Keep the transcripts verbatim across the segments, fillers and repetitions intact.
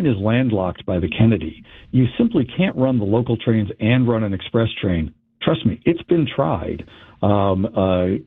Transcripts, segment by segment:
line is landlocked by the Kennedy. You simply can't run the local trains and run an express train. Trust me, it's been tried because um,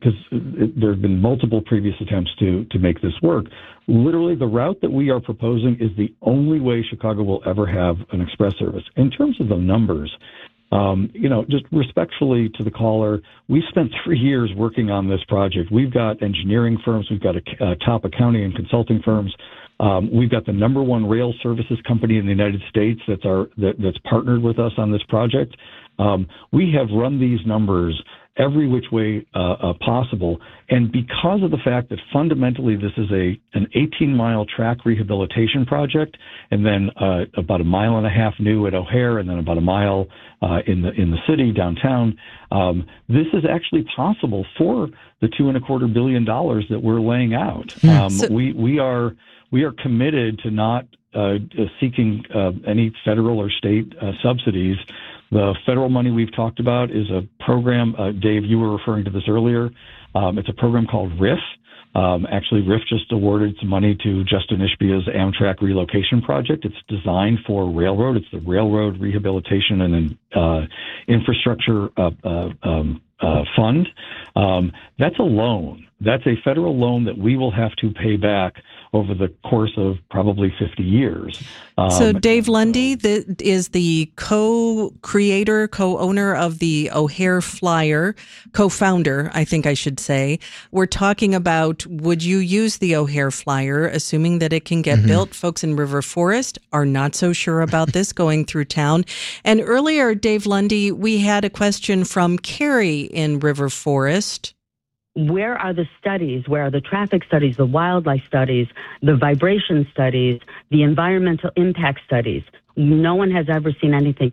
uh, there have been multiple previous attempts to to make this work. Literally, the route that we are proposing is the only way Chicago will ever have an express service. In terms of the numbers, um, you know, just respectfully to the caller, we spent three years working on this project. We've got engineering firms, we've got a, a top accounting and consulting firms. Um, we've got the number one rail services company in the United States that's our that, that's partnered with us on this project. Um, we have run these numbers every which way uh, uh, possible, and because of the fact that fundamentally this is a an eighteen mile track rehabilitation project, and then uh, about a mile and a half new at O'Hare, and then about a mile uh, in the in the city downtown. Um, this is actually possible for the two and a quarter billion dollars that we're laying out. Um, so- we we are. We are committed to not uh, seeking uh, any federal or state uh, subsidies. The federal money we've talked about is a program, uh, Dave, you were referring to this earlier. Um, it's a program called R I F. Um, actually, R I F just awarded some money to Justin Ishbia's Amtrak relocation project. It's designed for railroad. It's the Railroad Rehabilitation and uh, Infrastructure uh, uh, um, uh, Fund. Um, that's a loan. That's a federal loan that we will have to pay back over the course of probably fifty years. Um, so Dave Lundy the, is the co-creator, co-owner of the O'Hare Flyer, co-founder, I think I should say. We're talking about, would you use the O'Hare Flyer, assuming that it can get mm-hmm. built? Folks in River Forest are not so sure about this going through town. And earlier, Dave Lundy, we had a question from Carrie in River Forest. Where are the studies? Where are the traffic studies, the wildlife studies, the vibration studies, the environmental impact studies? No one has ever seen anything.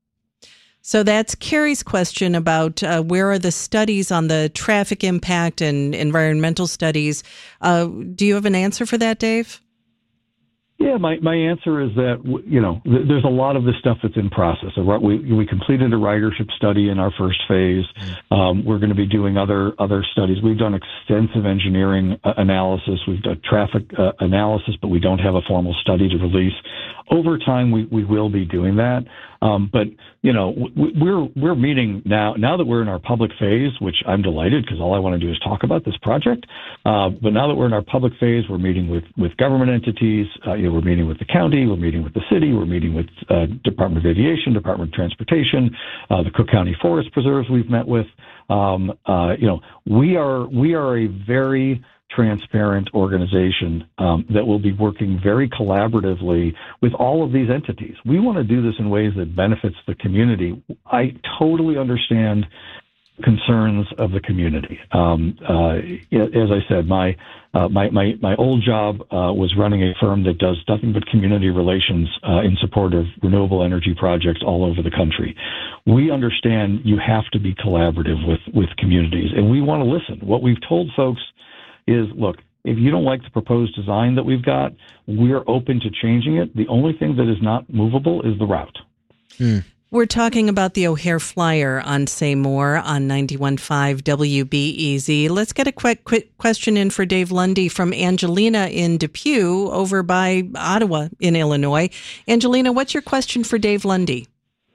So that's Carrie's question about uh, where are the studies on the traffic impact and environmental studies. Uh, do you have an answer for that, Dave? Yeah, my, my answer is that, you know, th- there's a lot of this stuff that's in process. So we, we completed a ridership study in our first phase. Um, we're going to be doing other other studies. We've done extensive engineering uh, analysis. We've done traffic uh, analysis, but we don't have a formal study to release. Over time, we, we will be doing that. Um, but, you know, w- we're we're meeting now, now that we're in our public phase, which I'm delighted because all I want to do is talk about this project. Uh, but now that we're in our public phase, we're meeting with, with government entities. Uh, you know, we're meeting with the county. We're meeting with the city. We're meeting with uh, Department of Aviation, Department of Transportation, uh, the Cook County Forest Preserves we've met with. Um, uh, you know, we are we are a very transparent organization um, that will be working very collaboratively with all of these entities. We want to do this in ways that benefits the community. I totally understand concerns of the community. Um, uh, as I said, my, uh, my my my old job uh, was running a firm that does nothing but community relations uh, in support of renewable energy projects all over the country. We understand you have to be collaborative with with communities, and we want to listen. What we've told folks is, look, if you don't like the proposed design that we've got, we're open to changing it. The only thing that is not movable is the route. Hmm. We're talking about the O'Hare Flyer on Say More on ninety-one point five W B E Z. Let's get a quick, quick question in for Dave Lundy from Angelina in Depew over by Ottawa in Illinois. Angelina, what's your question for Dave Lundy?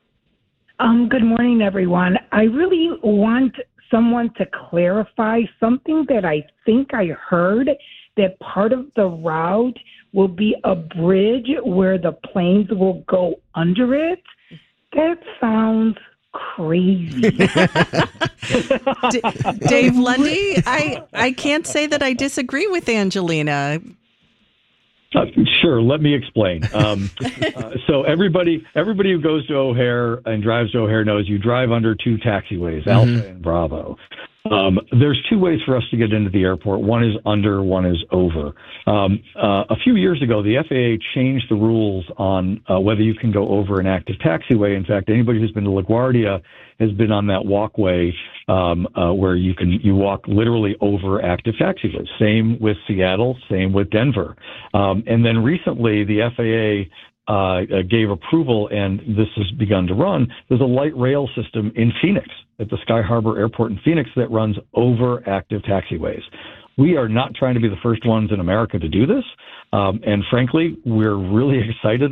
Um, good morning, everyone. I really want someone to clarify something that I think I heard, that part of the route will be a bridge where the planes will go under it. That sounds crazy. D- Dave Lundy, I, I can't say that I disagree with Angelina. Uh, sure. Let me explain. Um, uh, so everybody, everybody who goes to O'Hare and drives to O'Hare knows you drive under two taxiways, Alpha mm-hmm. and Bravo. Um, there's two ways for us to get into the airport. One is under, one is over. Um, uh, a few years ago, the F A A changed the rules on uh, whether you can go over an active taxiway. In fact, anybody who's been to LaGuardia has been on that walkway um, uh, where you can you walk literally over active taxiways. Same with Seattle, same with Denver. Um, and then recently, the F A A Uh, gave approval, and this has begun to run. There's a light rail system in Phoenix at the Sky Harbor Airport in Phoenix that runs over active taxiways. We are not trying to be the first ones in America to do this, um, and frankly, we're really excited